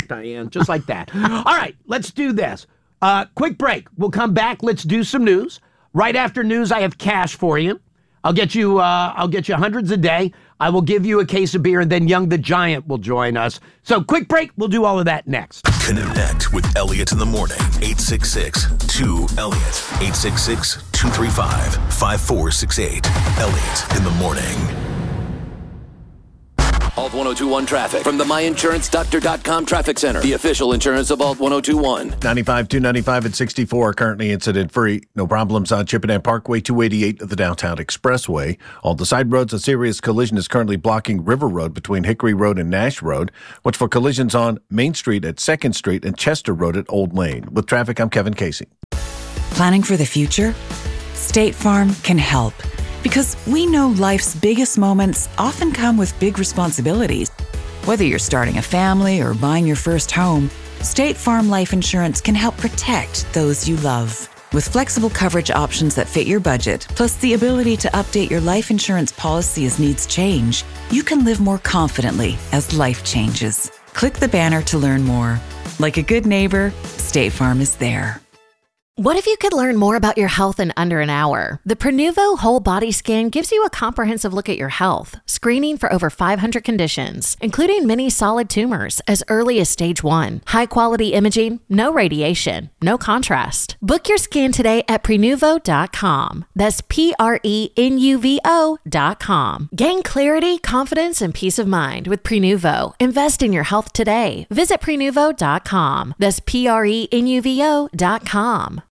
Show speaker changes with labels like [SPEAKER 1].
[SPEAKER 1] Diane, just like that. All right, let's do this. Quick break. We'll come back. Let's do some news. Right after news, I have cash for you. I'll get you hundreds a day. I will give you a case of beer, and then Young the Giant will join us. So quick break. We'll do all of that next.
[SPEAKER 2] Connect with Elliot in the morning. 866-2-ELLIOT. 866-235-5468. Elliot in the morning.
[SPEAKER 3] Alt 1021 traffic from the myinsuranceDoctor.com traffic center, the official insurance of Alt 1021.
[SPEAKER 4] 95, 295 at 64, currently incident free. No problems on Chippewa Parkway, 288 of the Downtown Expressway. All the side roads, a serious collision is currently blocking River Road between Hickory Road and Nash Road. Watch for collisions on Main Street at 2nd Street and Chester Road at Old Lane. With traffic, I'm Kevin Casey.
[SPEAKER 5] Planning for the future? State Farm can help. Because we know life's biggest moments often come with big responsibilities. Whether you're starting a family or buying your first home, State Farm Life Insurance can help protect those you love. With flexible coverage options that fit your budget, plus the ability to update your life insurance policy as needs change, you can live more confidently as life changes. Click the banner to learn more. Like a good neighbor, State Farm is there.
[SPEAKER 6] What if you could learn more about your health in under an hour? The Prenuvo Whole Body Scan gives you a comprehensive look at your health, screening for over 500 conditions, including many solid tumors as early as stage 1. High-quality imaging, no radiation, no contrast. Book your scan today at Prenuvo.com. That's Prenuvo.com. Gain clarity, confidence, and peace of mind with Prenuvo. Invest in your health today. Visit Prenuvo.com. That's Prenuvo.com.